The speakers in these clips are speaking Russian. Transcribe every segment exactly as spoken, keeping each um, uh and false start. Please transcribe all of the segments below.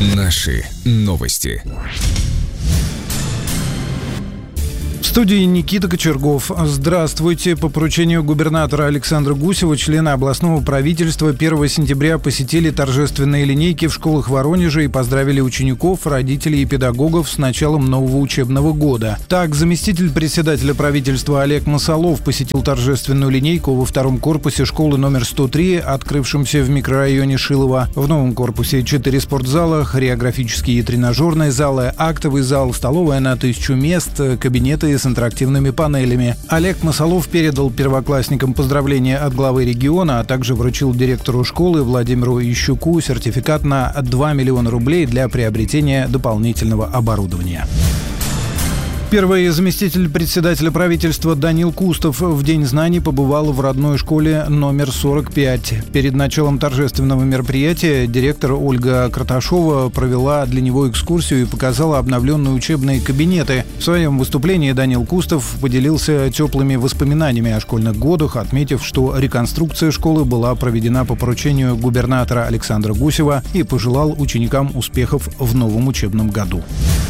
Наши новости. В студии Никита Кочергов. Здравствуйте. По поручению губернатора Александра Гусева члены областного правительства первого сентября посетили торжественные линейки в школах Воронежа и поздравили учеников, родителей и педагогов с началом нового учебного года. Так, заместитель председателя правительства Олег Масолов посетил торжественную линейку во втором корпусе школы номер сто три, открывшемся в микрорайоне Шилово. В новом корпусе четыре спортзала, хореографические и тренажерные залы, актовый зал, столовая на тысячу мест, кабинеты с интерактивными панелями. Олег Масолов передал первоклассникам поздравления от главы региона, а также вручил директору школы Владимиру Ищуку сертификат на два миллиона рублей для приобретения дополнительного оборудования. Первый заместитель председателя правительства Данил Кустов в День знаний побывал в родной школе номер сорок пять. Перед началом торжественного мероприятия директор Ольга Карташова провела для него экскурсию и показала обновленные учебные кабинеты. В своем выступлении Данил Кустов поделился теплыми воспоминаниями о школьных годах, отметив, что реконструкция школы была проведена по поручению губернатора Александра Гусева, и пожелал ученикам успехов в новом учебном году.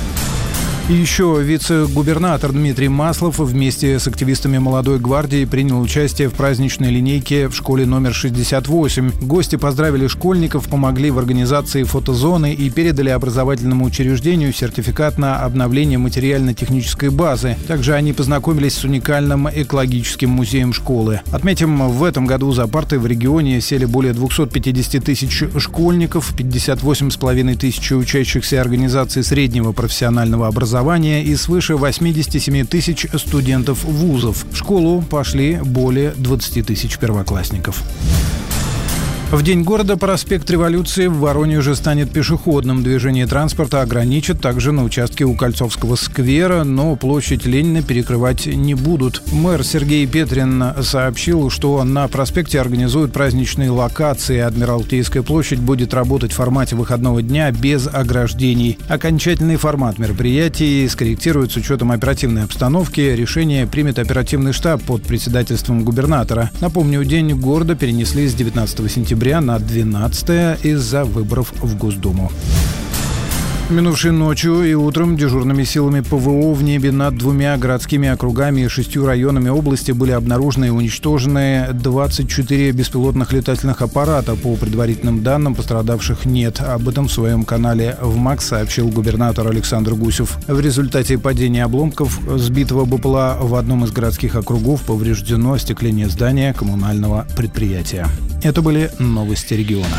И еще вице-губернатор Дмитрий Маслов вместе с активистами «Молодой гвардии» принял участие в праздничной линейке в школе номер шестьдесят восемь. Гости поздравили школьников, помогли в организации фотозоны и передали образовательному учреждению сертификат на обновление материально-технической базы. Также они познакомились с уникальным экологическим музеем школы. Отметим, в этом году за парты в регионе сели более двести пятьдесят тысяч школьников, пятьдесят восемь с половиной тысяч учащихся организаций среднего профессионального образования и свыше восемьдесят семь тысяч студентов вузов. В школу пошли более двадцать тысяч первоклассников. В День города проспект Революции в Воронеже станет пешеходным. Движение транспорта ограничат также на участке у Кольцовского сквера, но площадь Ленина перекрывать не будут. Мэр Сергей Петрин сообщил, что на проспекте организуют праздничные локации. Адмиралтейская площадь будет работать в формате выходного дня без ограждений. Окончательный формат мероприятий скорректируют с учетом оперативной обстановки. Решение примет оперативный штаб под председательством губернатора. Напомню, День города перенесли с девятнадцатого сентября на двенадцатое из-за выборов в Госдуму. Минувшей ночью и утром дежурными силами ПВО в небе над двумя городскими округами и шестью районами области были обнаружены и уничтожены двадцать четыре беспилотных летательных аппарата. По предварительным данным, пострадавших нет. Об этом в своем канале в МАКС сообщил губернатор Александр Гусев. В результате падения обломков сбитого БПЛА в одном из городских округов повреждено остекление здания коммунального предприятия. Это были новости региона.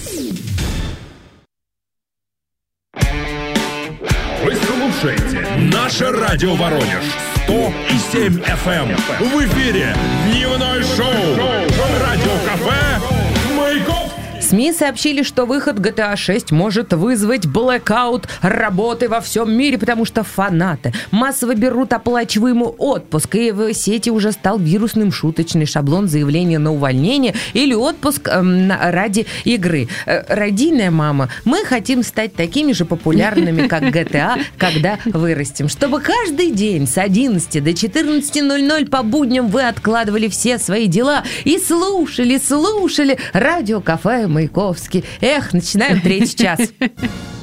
Вы слушаете «Наше радио Воронеж» сто семь эф эм. В эфире дневное шоу «Радиокафе» «Маяковский». СМИ сообщили, что выход джи ти эй шесть может вызвать блэкаут работы во всем мире, потому что фанаты массово берут оплачиваемый отпуск, и в сети уже стал вирусным шуточный шаблон заявления на увольнение или отпуск э, ради игры. Э, родильная мама, мы хотим стать такими же популярными, как джи ти эй, когда вырастем, чтобы каждый день с одиннадцати до четырнадцати ноль-ноль по будням вы откладывали все свои дела и слушали, слушали радиокафе Маяковский. Эх, начинаем третий час.